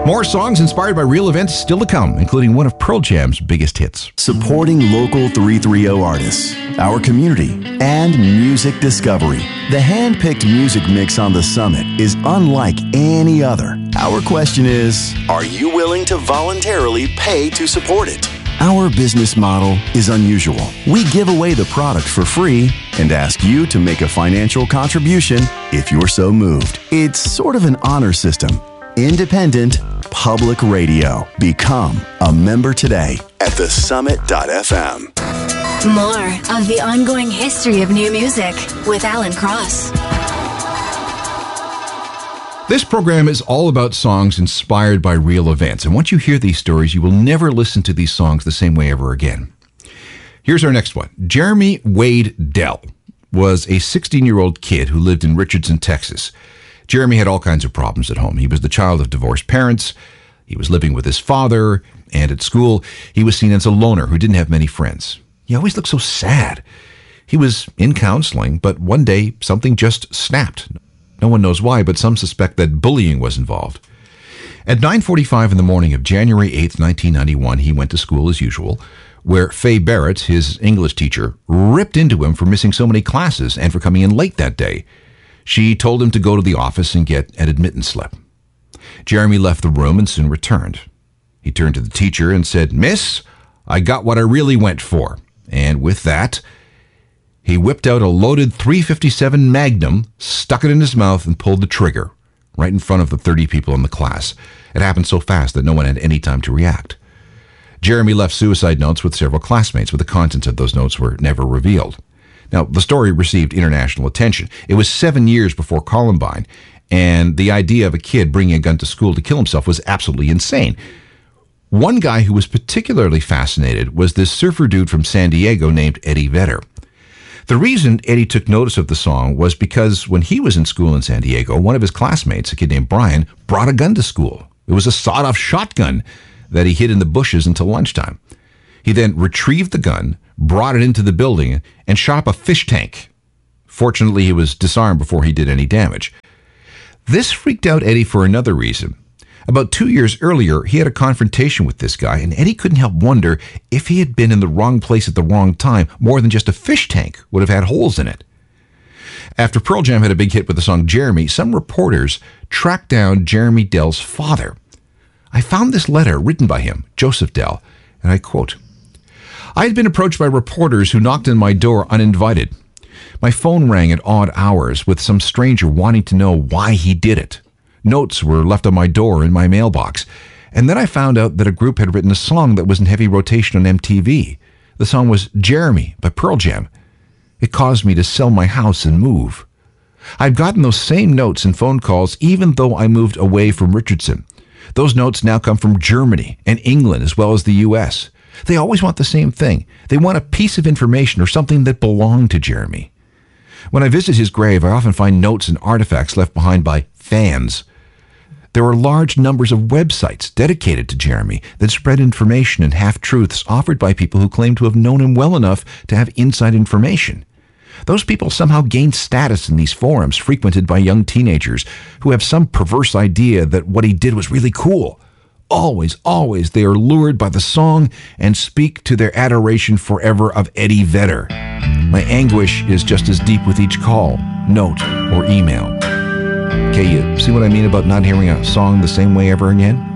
More songs inspired by real events still to come, including one of Pearl Jam's biggest hits. Supporting local 330 artists, our community, and music discovery. The hand-picked music mix on the Summit is unlike any other. Our question is, are you willing to voluntarily pay to support it? Our business model is unusual. We give away the product for free and ask you to make a financial contribution if you're so moved. It's sort of an honor system. Independent Public Radio. Become a member today at thesummit.fm. More of the ongoing history of new music with Alan Cross. This program is all about songs inspired by real events. And once you hear these stories, you will never listen to these songs the same way ever again. Here's our next one. Jeremy Wade Dell was a 16-year-old kid who lived in Richardson, Texas. Jeremy had all kinds of problems at home. He was the child of divorced parents. He was living with his father. And at school, he was seen as a loner who didn't have many friends. He always looked so sad. He was in counseling, but one day something just snapped. No one knows why, but some suspect that bullying was involved. At 9:45 in the morning of January 8th, 1991, he went to school as usual, where Faye Barrett, his English teacher, ripped into him for missing so many classes and for coming in late that day. She told him to go to the office and get an admittance slip. Jeremy left the room and soon returned. He turned to the teacher and said, "Miss, I got what I really went for." And with that, he whipped out a loaded .357 Magnum, stuck it in his mouth, and pulled the trigger right in front of the 30 people in the class. It happened so fast that no one had any time to react. Jeremy left suicide notes with several classmates, but the contents of those notes were never revealed. Now, the story received international attention. It was 7 years before Columbine, and the idea of a kid bringing a gun to school to kill himself was absolutely insane. One guy who was particularly fascinated was this surfer dude from San Diego named Eddie Vedder. The reason Eddie took notice of the song was because when he was in school in San Diego, one of his classmates, a kid named Brian, brought a gun to school. It was a sawed-off shotgun that he hid in the bushes until lunchtime. He then retrieved the gun, brought it into the building, and shot up a fish tank. Fortunately, he was disarmed before he did any damage. This freaked out Eddie for another reason. About 2 years earlier, he had a confrontation with this guy, and Eddie couldn't help wonder if he had been in the wrong place at the wrong time. More than just a fish tank would have had holes in it. After Pearl Jam had a big hit with the song Jeremy, some reporters tracked down Jeremy Dell's father. I found this letter written by him, Joseph Dell, and I quote, "I had been approached by reporters who knocked on my door uninvited. My phone rang at odd hours with some stranger wanting to know why he did it. Notes were left on my door in my mailbox. And then I found out that a group had written a song that was in heavy rotation on MTV. The song was Jeremy by Pearl Jam. It caused me to sell my house and move. I've gotten those same notes and phone calls even though I moved away from Richardson. Those notes now come from Germany and England as well as the U.S. They always want the same thing. They want a piece of information or something that belonged to Jeremy. When I visit his grave, I often find notes and artifacts left behind by fans. There are large numbers of websites dedicated to Jeremy that spread information and half-truths offered by people who claim to have known him well enough to have inside information. Those people somehow gain status in these forums frequented by young teenagers who have some perverse idea that what he did was really cool. Always, always, they are lured by the song and speak to their adoration forever of Eddie Vedder. My anguish is just as deep with each call, note, or email. Okay, you see what I mean about not hearing a song the same way ever again?